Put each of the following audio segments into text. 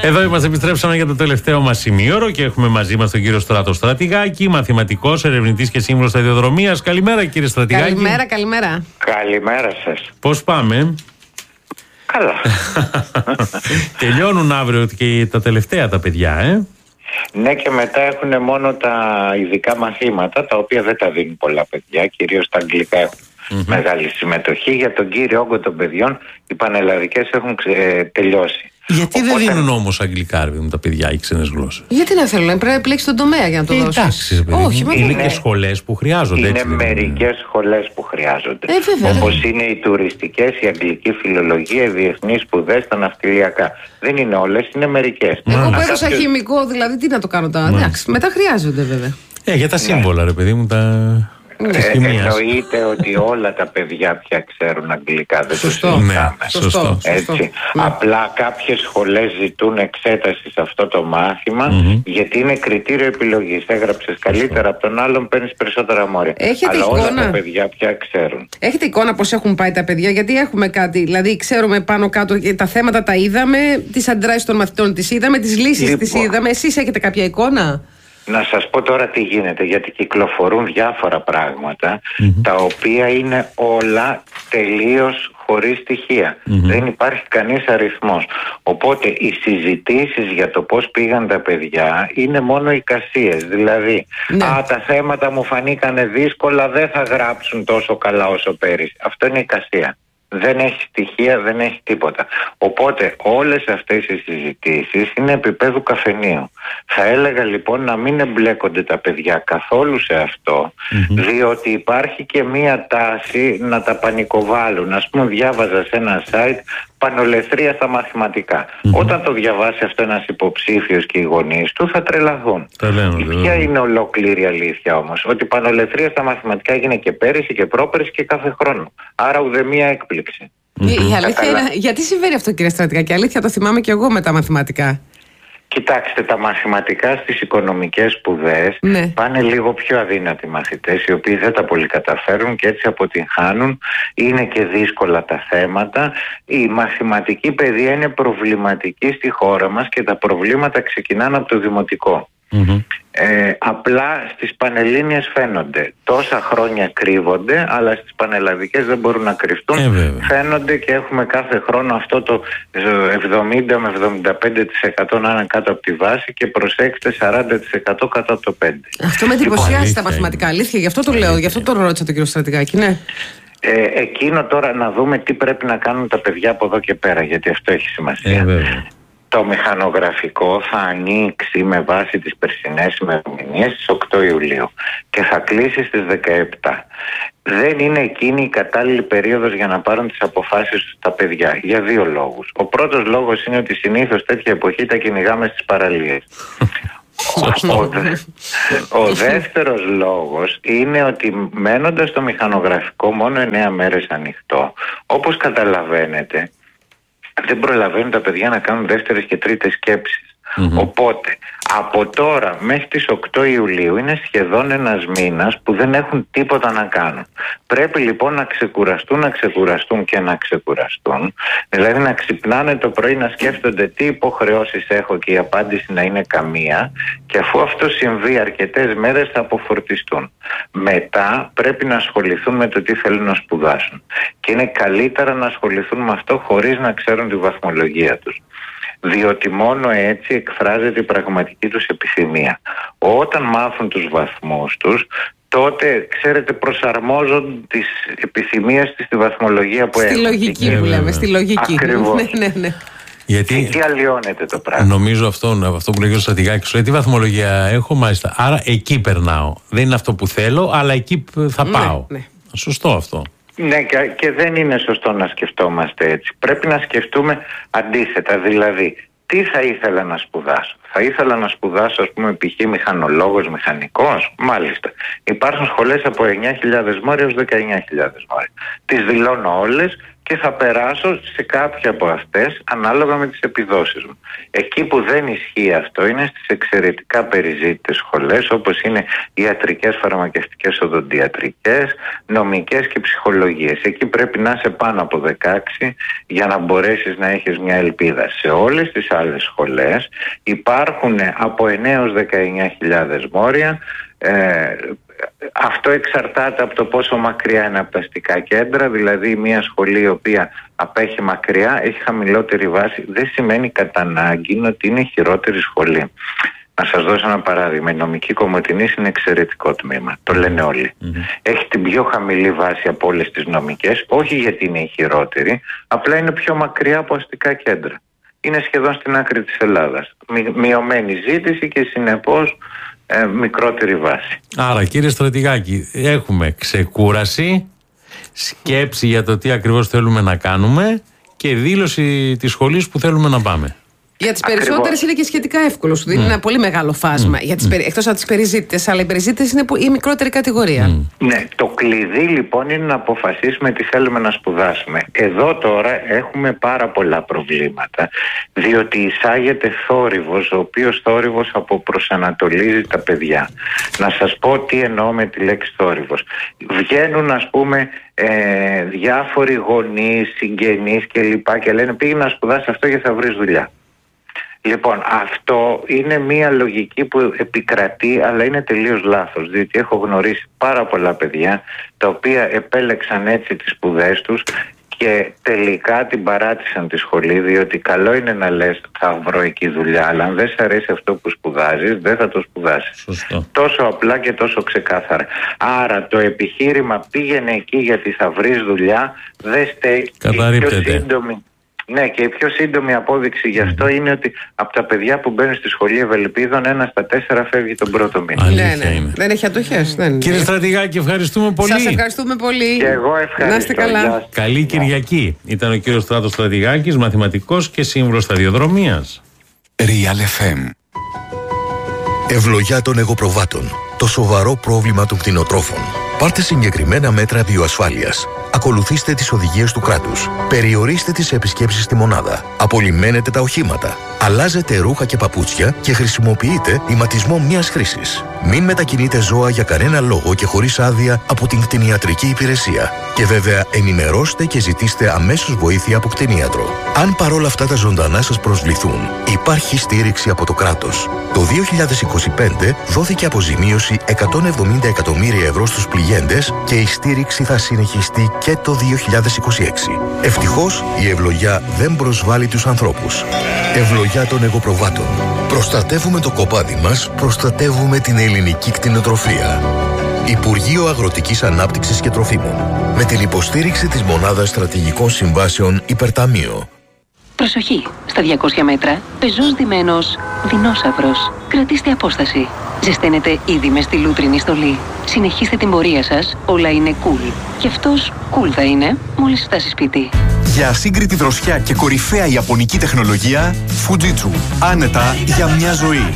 Εδώ είμαστε, επιστρέψαμε για το τελευταίο μας σημείωρο και έχουμε μαζί μας τον κύριο Στράτο Στρατηγάκη, μαθηματικός, ερευνητής και σύμβουλος σταδιοδρομίας. Καλημέρα, κύριε Στρατηγάκη. Καλημέρα, καλημέρα. Καλημέρα σας. Πώς πάμε? Καλά. Τελειώνουν αύριο και τα τελευταία τα παιδιά, Ναι, και μετά έχουν μόνο τα ειδικά μαθήματα, τα οποία δεν τα δίνουν πολλά παιδιά, κυρίως τα αγγλικά έχουν μεγάλη συμμετοχή. Για τον κύριο όγκο των παιδιών, οι πανελλαδικές έχουν τελειώσει. Γιατί δεν δίνουν όμως αγγλικά, με τα παιδιά, οι ξένες γλώσσες? Γιατί να θέλουν, πρέπει να επιλέξει τον τομέα για να το δώσει. Εντάξει, όχι, είναι και σχολές που χρειάζονται. Είναι μερικές σχολές που χρειάζονται. Βέβαια. Όπως είναι οι τουριστικές, η αγγλική φιλολογία, οι διεθνείς σπουδές, τα ναυτιλιακά. Δεν είναι όλες, είναι μερικές. Εγώ που έδωσα χημικό, δηλαδή, τι να το κάνω τώρα. Εντάξει, μετά χρειάζονται βέβαια. Για τα σύμβολα, ρε παιδί μου, εννοείται ότι όλα τα παιδιά πια ξέρουν αγγλικά. Δεν σωστό. Σωστό. Έτσι. Απλά κάποιες σχολές ζητούν εξέταση σε αυτό το μάθημα, γιατί είναι κριτήριο επιλογής. Έγραψες καλύτερα από τον άλλον, παίρνεις περισσότερα μόρια. Αλλά εικόνα? Όλα τα παιδιά πια ξέρουν. Έχετε εικόνα πώς έχουν πάει τα παιδιά? Γιατί έχουμε κάτι, δηλαδή ξέρουμε πάνω κάτω τα θέματα, τα είδαμε, τις αντιδράσεις των μαθητών τις είδαμε, τις λύσεις τις είδαμε. Εσείς έχετε κάποια εικόνα? Να σας πω τώρα τι γίνεται, γιατί κυκλοφορούν διάφορα πράγματα, τα οποία είναι όλα τελείως χωρίς στοιχεία. Δεν υπάρχει κανείς αριθμός. Οπότε οι συζητήσεις για το πώς πήγαν τα παιδιά είναι μόνο εικασίες. Δηλαδή, τα θέματα μου φανήκανε δύσκολα, δεν θα γράψουν τόσο καλά όσο πέρυσι. Αυτό είναι εικασία. Δεν έχει στοιχεία, δεν έχει τίποτα. Οπότε όλες αυτές οι συζητήσεις είναι επίπεδου καφενείου. Θα έλεγα λοιπόν να μην εμπλέκονται τα παιδιά καθόλου σε αυτό, διότι υπάρχει και μία τάση να τα πανικοβάλουν. Ας πούμε, διάβαζα σε ένα site πανολεθρία στα μαθηματικά. Όταν το διαβάσει αυτό ένας υποψήφιος και οι γονείς του θα τρελαθούν. Ποια είναι ολόκληρη αλήθεια όμως? Ότι πανολεθρία στα μαθηματικά έγινε και πέρυσι και πρόπερυσι και κάθε χρόνο. Άρα ουδέμια έκπληξη. Η αλήθεια είναι, γιατί συμβαίνει αυτό, κύριε Στρατηγάκη? Αλήθεια, το θυμάμαι και εγώ με τα μαθηματικά. Κοιτάξτε, τα μαθηματικά στις οικονομικές σπουδές πάνε λίγο πιο αδύνατοι μαθητές, οι οποίοι δεν τα πολύ καταφέρουν και έτσι αποτυγχάνουν. Είναι και δύσκολα τα θέματα. Η μαθηματική παιδεία είναι προβληματική στη χώρα μας και τα προβλήματα ξεκινάνε από το δημοτικό. Απλά στις πανελλήνιες φαίνονται. Τόσα χρόνια κρύβονται, αλλά στις πανελλαδικές δεν μπορούν να κρυφτούν. Φαίνονται και έχουμε κάθε χρόνο αυτό το 70 με 75% να είναι κάτω από τη βάση και προσέξτε 40% κάτω από το 5%. Αυτό με εντυπωσιάζει τα μαθηματικά, αλήθεια. Γι' αυτό το λέω, γι' αυτό το ρώτησα τον κύριο Στρατηγάκη. Ναι. Εκείνο τώρα να δούμε τι πρέπει να κάνουν τα παιδιά από εδώ και πέρα, γιατί αυτό έχει σημασία. Το μηχανογραφικό θα ανοίξει με βάση τις περσινές ημερομηνίες στις 8 Ιουλίου και θα κλείσει στις 17. Δεν είναι εκείνη η κατάλληλη περίοδος για να πάρουν τις αποφάσεις τους τα παιδιά, για δύο λόγους. Ο πρώτος λόγος είναι ότι συνήθως τέτοια εποχή τα κυνηγάμε στις παραλίες. Ο δεύτερος λόγος είναι ότι μένοντας στο μηχανογραφικό μόνο 9 μέρες ανοιχτό, όπως καταλαβαίνετε, δεν προλαβαίνουν τα παιδιά να κάνουν δεύτερες και τρίτες σκέψεις. Οπότε από τώρα μέχρι τις 8 Ιουλίου είναι σχεδόν ένας μήνας που δεν έχουν τίποτα να κάνουν. Πρέπει λοιπόν να ξεκουραστούν και να ξεκουραστούν. Δηλαδή να ξυπνάνε το πρωί να σκέφτονται τι υποχρεώσεις έχω και η απάντηση να είναι καμία, και αφού αυτό συμβεί αρκετές μέρες θα αποφορτιστούν. Μετά πρέπει να ασχοληθούν με το τι θέλουν να σπουδάσουν. Και είναι καλύτερα να ασχοληθούν με αυτό χωρίς να ξέρουν τη βαθμολογία τους. Διότι μόνο έτσι εκφράζεται η πραγματική τους επιθυμία. Όταν μάθουν τους βαθμούς τους, τότε, ξέρετε, προσαρμόζουν τις επιθυμίες της στη βαθμολογία που έχουν. Στη λογική που λέμε, στη λογική. Ακριβώς. Ναι. Γιατί εκεί αλλοιώνεται το πράγμα. Νομίζω αυτό που λέγει ο Στρατηγάκης, τι βαθμολογία έχω, μάλιστα. Άρα εκεί περνάω. Δεν είναι αυτό που θέλω, αλλά εκεί θα πάω. Σωστό αυτό. Ναι, και δεν είναι σωστό να σκεφτόμαστε έτσι. Πρέπει να σκεφτούμε αντίθετα. Δηλαδή, τι θα ήθελα να σπουδάσω? Θα ήθελα να σπουδάσω, ας πούμε, π.χ. μηχανολόγος, μηχανικός. Μάλιστα. Υπάρχουν σχολές από 9.000 μόρια έως 19.000 μόρια. Τις δηλώνω όλες και θα περάσω σε κάποια από αυτές ανάλογα με τις επιδόσεις μου. Εκεί που δεν ισχύει αυτό είναι στις εξαιρετικά περιζήτητες σχολές, όπως είναι ιατρικές, φαρμακευτικές, οδοντιατρικές, νομικές και ψυχολογίες. Εκεί πρέπει να είσαι πάνω από 16 για να μπορέσεις να έχεις μια ελπίδα. Σε όλες τις άλλες σχολές υπάρχουν από 9 έως 19.000 μόρια. Αυτό εξαρτάται από το πόσο μακριά είναι από τα αστικά κέντρα. Δηλαδή μια σχολή η οποία απέχει μακριά, έχει χαμηλότερη βάση, δεν σημαίνει κατά ανάγκη ότι είναι χειρότερη σχολή. Να σας δώσω ένα παράδειγμα. Η νομική Κομοτηνής είναι εξαιρετικό τμήμα, το λένε όλοι. Έχει την πιο χαμηλή βάση από όλες τις νομικές, όχι γιατί είναι η χειρότερη, απλά είναι πιο μακριά από αστικά κέντρα. Είναι σχεδόν στην άκρη της Ελλάδας. Μειωμένη ζήτηση και συνεπώς μικρότερη βάση. Άρα, κύριε Στρατηγάκη, έχουμε ξεκούραση, σκέψη για το τι ακριβώς θέλουμε να κάνουμε και δήλωση της σχολής που θέλουμε να πάμε. Για τις περισσότερες είναι και σχετικά εύκολο. Σου δίνει ένα πολύ μεγάλο φάσμα. Εκτός από τις περιζήτητες, αλλά οι περιζήτητες είναι η μικρότερη κατηγορία. Ναι, το κλειδί λοιπόν είναι να αποφασίσουμε τι θέλουμε να σπουδάσουμε. Εδώ τώρα έχουμε πάρα πολλά προβλήματα, διότι εισάγεται θόρυβος, ο οποίος θόρυβος αποπροσανατολίζει τα παιδιά. Να σας πω τι εννοώ με τη λέξη θόρυβος. Βγαίνουν, ας πούμε, διάφοροι γονείς, συγγενείς κλπ. Και λένε πήγαινε να σπουδάσεις αυτό και θα βρεις δουλειά. Λοιπόν, αυτό είναι μια λογική που επικρατεί, αλλά είναι τελείως λάθος, διότι έχω γνωρίσει πάρα πολλά παιδιά τα οποία επέλεξαν έτσι τις σπουδές τους και τελικά την παράτησαν τη σχολή, διότι καλό είναι να λες θα βρω εκεί δουλειά, αλλά αν δεν σε αρέσει αυτό που σπουδάζεις δεν θα το σπουδάσεις. Σωστό. Τόσο απλά και τόσο ξεκάθαρα. Άρα το επιχείρημα πήγαινε εκεί γιατί θα βρεις δουλειά δεν στέκει. Καταρρίπτεται. Ναι, και η πιο σύντομη απόδειξη γι' αυτό είναι ότι από τα παιδιά που μπαίνουν στη σχολή Ευελπίδων, 1 στα 4 φεύγει τον πρώτο μήνα. Ναι. Δεν έχει ατοχές. Κύριε Στρατηγάκη, ευχαριστούμε πολύ. Σας ευχαριστούμε πολύ. Και εγώ ευχαριστώ. Να είστε καλά. Καλή Κυριακή. Ήταν ο κύριος Στράτος Στρατηγάκης, μαθηματικός και σύμβουλος σταδιοδρομίας. Real FM. Ευλογιά των εγωπροβάτων. Το σοβαρό πρόβλημα των κτηνοτρόφων. Πάρτε συγκεκριμένα μέτρα βιοασφάλειας. Ακολουθήστε τις οδηγίες του κράτους. Περιορίστε τις επισκέψεις στη μονάδα. Απολυμμένετε τα οχήματα. Αλλάζετε ρούχα και παπούτσια και χρησιμοποιείτε ηματισμό μιας χρήσης. Μην μετακινείτε ζώα για κανένα λόγο και χωρίς άδεια από την κτηνιατρική υπηρεσία. Και βέβαια ενημερώστε και ζητήστε αμέσως βοήθεια από κτηνίατρο. Αν παρόλα αυτά τα ζωντανά σας προσβληθούν, υπάρχει στήριξη από το κράτος. Το 2025 δόθηκε αποζημίωση 170 εκατομμύρια ευρώ στους πληγέντες και η στήριξη θα συνεχιστεί και το 2026. Ευτυχώς η ευλογιά δεν προσβάλλει τους ανθρώπους. Ευλογιά των εγωπροβάτων. Προστατεύουμε το κοπάδι μας, προστατεύουμε την ελληνική κτηνοτροφία. Υπουργείο Αγροτικής Ανάπτυξης και Τροφίμων. Με την υποστήριξη της Μονάδας Στρατηγικών Συμβάσεων Υπερταμείο. Προσοχή! Στα 200 μέτρα, πεζός ντυμένος δεινόσαυρος. Κρατήστε απόσταση. Ζεσταίνετε ήδη μες στη λούτρινη στολή. Συνεχίστε την πορεία σας, όλα είναι cool. Και αυτός cool θα είναι μόλις φτάσει σπίτι. Για ασύγκριτη δροσιά και κορυφαία ιαπωνική τεχνολογία, Fujitsu. Άνετα για μια ζωή.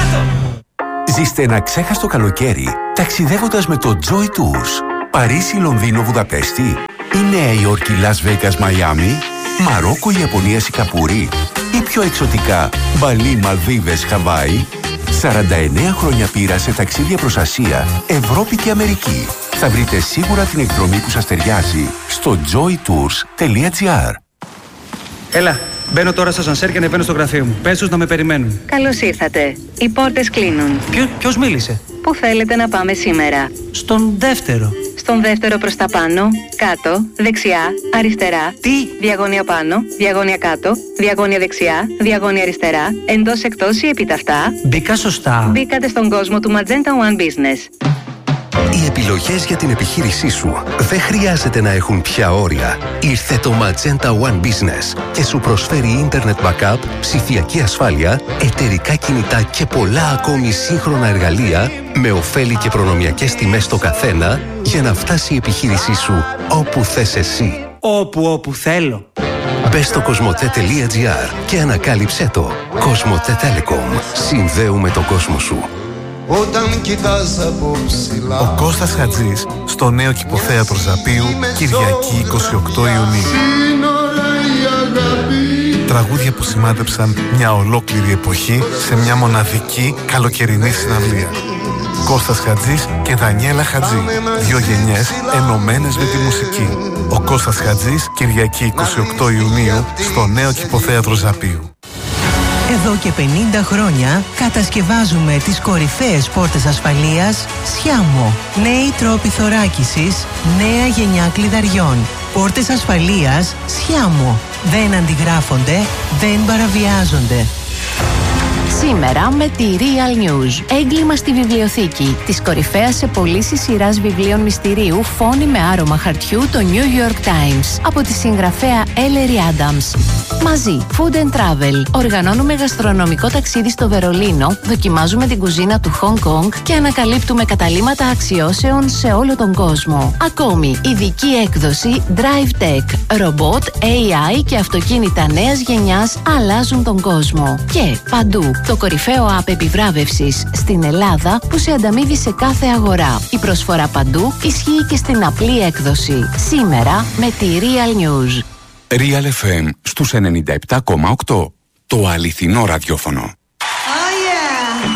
Ζήστε ένα ξέχαστο καλοκαίρι ταξιδεύοντας με το Joy Tours. Παρίσι, Λονδίνο, Βουδαπέστη ή Νέα Υόρκη, Las Vegas, Μαϊάμι, Μαρόκο, Ιαπωνία, Σιγκαπούρη ή πιο εξωτικά Μπαλί, Μαλδίβες, Χαβάη. 49 χρόνια πείρα σε ταξίδια προς Ασία, Ευρώπη και Αμερική. Θα βρείτε σίγουρα την εκδρομή που σας ταιριάζει στο joytours.gr. Έλα, μπαίνω τώρα στο ασανσέρ και ανεβαίνω στο γραφείο μου. Πες τους να με περιμένουν. Καλώς ήρθατε. Οι πόρτες κλείνουν. Ποιος μίλησε? Πού θέλετε να πάμε σήμερα? Στον δεύτερο. Στον δεύτερο προς τα πάνω, κάτω, δεξιά, αριστερά. Τι? Διαγώνια πάνω, διαγώνια κάτω, διαγώνια δεξιά, διαγώνια αριστερά, εντός εκτός ή επιταυτά. Μπήκα σωστά. Μπήκατε στον κόσμο του Magenta One Business. Οι επιλογές για την επιχείρησή σου δεν χρειάζεται να έχουν πια όρια. Ήρθε το Magenta One Business και σου προσφέρει Internet Backup, ψηφιακή ασφάλεια, εταιρικά κινητά και πολλά ακόμη σύγχρονα εργαλεία με ωφέλη και προνομιακές τιμές στο καθένα για να φτάσει η επιχείρησή σου όπου θες εσύ. Όπου θέλω. Μπες στο cosmote.gr και ανακάλυψέ το. Cosmote Telecom. Συνδέουμε τον κόσμο σου. όταν κοιτάς από ψηλά. Ο Κώστας Χατζής στο νέο κηποθέατρο Ζαπίου, Κυριακή 28 Ιουνίου. Τραγούδια που σημάδεψαν μια ολόκληρη εποχή σε μια μοναδική καλοκαιρινή συναυλία. Κώστας Χατζής και Δανιέλα Χατζή. 2 γενιές ενωμένες με τη μουσική. Ο Κώστας Χατζής, Κυριακή 28 Ιουνίου στο νέο κηποθέατρο Ζαπίου. Εδώ και 50 χρόνια κατασκευάζουμε τις κορυφαίες πόρτες ασφαλείας Σιάμο. Νέοι τρόποι θωράκισης, νέα γενιά κλειδαριών. Πόρτες ασφαλείας Σιάμο. Δεν αντιγράφονται, δεν παραβιάζονται. Σήμερα με τη Real News. Έγκλημα στη βιβλιοθήκη. Της κορυφαίας σε πωλήσεις σειράς βιβλίων μυστηρίου Φόνη με άρωμα χαρτιού, το New York Times. Από τη συγγραφέα Ellery Adams. Μαζί, Food and Travel. Οργανώνουμε γαστρονομικό ταξίδι στο Βερολίνο, δοκιμάζουμε την κουζίνα του Hong Kong και ανακαλύπτουμε καταλύματα αξιώσεων σε όλο τον κόσμο. Ακόμη, ειδική έκδοση Drive Tech. Ρομπότ, AI και αυτοκίνητα νέας γενιάς αλλάζουν τον κόσμο. Και παντού, το κορυφαίο app επιβράβευσης στην Ελλάδα που σε ανταμείβει σε κάθε αγορά. Η προσφορά παντού ισχύει και στην απλή έκδοση. Σήμερα με τη Real News. Real FM στους 97,8. Το αληθινό ραδιόφωνο.